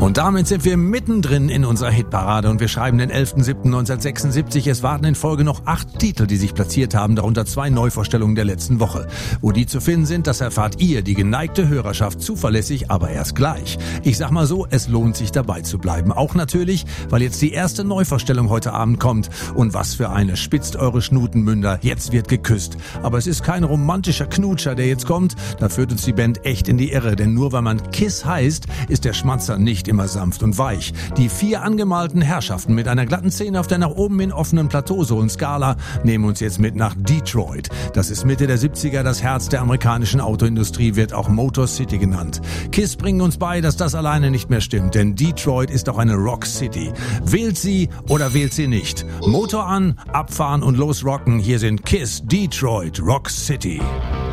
Und damit sind wir mittendrin in unserer Hitparade und wir schreiben den 11.07.1976. Es warten in Folge noch 8 Titel, die sich platziert haben, darunter 2 Neuvorstellungen der letzten Woche. Wo die zu finden sind, das erfahrt ihr, die geneigte Hörerschaft, zuverlässig, aber erst gleich. Ich sag mal so, es lohnt sich dabei zu bleiben. Auch natürlich, weil jetzt die erste Neuvorstellung heute Abend kommt. Und was für eine, spitzt eure Schnutenmünder, jetzt wird geküsst. Aber es ist kein romantischer Knutscher, der jetzt kommt. Da führt uns die Band echt in die Irre, denn nur weil man Kiss heißt, ist der Schmatzer nicht immer sanft und weich. Die 4 angemalten Herrschaften mit einer glatten Szene auf der nach oben hin offenen Plateausohlen-Skala nehmen uns jetzt mit nach Detroit. Das ist Mitte der 70er, das Herz der amerikanischen Autoindustrie, wird auch Motor City genannt. Kiss bringen uns bei, dass das alleine nicht mehr stimmt, denn Detroit ist auch eine Rock City. Wählt sie oder wählt sie nicht. Motor an, abfahren und losrocken. Hier sind Kiss, Detroit, Rock City.